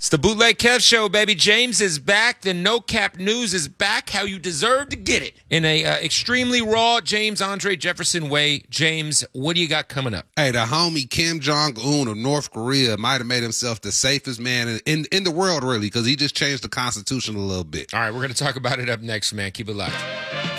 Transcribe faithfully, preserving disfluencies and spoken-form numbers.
It's the Bootleg Kev Show, baby. James is back. The No Cap News is back. How you deserve to get it. In a uh, extremely raw James Andre Jefferson way. James, what do you got coming up? Hey, the homie Kim Jong-un of North Korea might have made himself the safest man in, in, in the world, really, because he just changed the Constitution a little bit. All right, we're going to talk about it up next, man. Keep it locked.